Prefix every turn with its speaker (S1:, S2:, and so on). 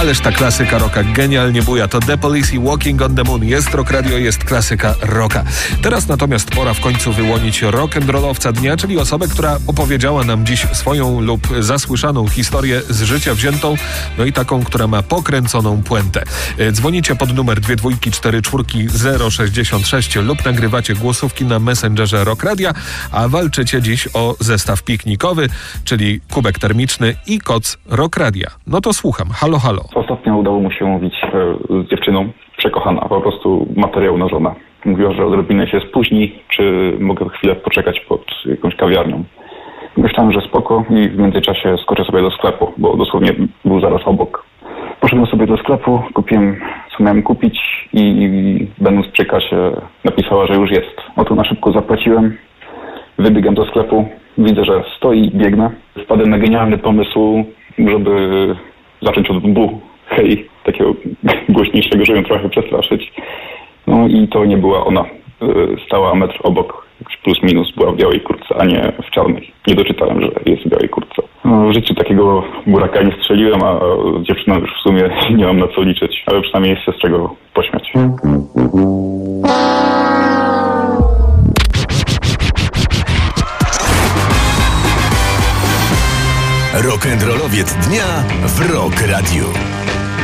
S1: Ależ ta klasyka rocka genialnie buja. To The Police i Walking on the Moon. Jest Rock Radio, jest klasyka rocka. Teraz natomiast pora w końcu wyłonić rock'n'rollowca dnia, czyli osobę, która opowiedziała nam dziś swoją lub zasłyszaną historię z życia wziętą, no i taką, która ma pokręconą puentę. Dzwonicie pod numer 2244066 lub nagrywacie głosówki na Messengerze Rock Radia, a walczycie dziś o zestaw piknikowy, czyli kubek termiczny i koc Rock Radia. No to słucham. Halo, halo.
S2: Ostatnio udało mu się mówić z dziewczyną, przekochana, po prostu materiał na żonę. Mówiła, że odrobinę się spóźni, czy mogę chwilę poczekać pod jakąś kawiarnią. Myślałem, że spoko i w międzyczasie skoczę sobie do sklepu, bo dosłownie był zaraz obok. Poszedłem sobie do sklepu, kupiłem co miałem kupić i będąc przy kasie napisała, że już jest. Oto na szybko zapłaciłem, wybiegam do sklepu, widzę, że stoi i biegnę. Wpadłem na genialny pomysł, żeby zacząć od hej, takiego głośniejszego, żeby ją trochę przestraszyć. No i to nie była ona. Stała metr obok, plus minus, była w białej kurtce, a nie w czarnej. Nie doczytałem, że jest w białej kurtce. No, w życiu takiego buraka nie strzeliłem, a z dziewczyną już w sumie nie mam na co liczyć, ale przynajmniej jest się z czego pośmiać.
S3: Rock'n'rollowiec dnia w Rock Radio.